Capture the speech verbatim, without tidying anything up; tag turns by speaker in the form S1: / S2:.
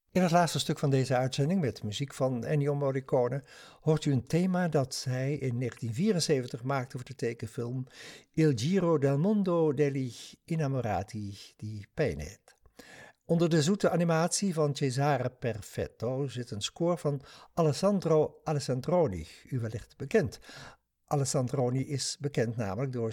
S1: In het laatste stuk van deze uitzending met muziek van Ennio Morricone hoort u een thema dat hij in negentien vierenzeventig maakte voor de tekenfilm Il Giro del Mondo degli Innamorati di Penet. Onder de zoete animatie van Cesare Perfetto zit een score van Alessandro Alessandroni, u wellicht bekend. Alessandroni is bekend namelijk door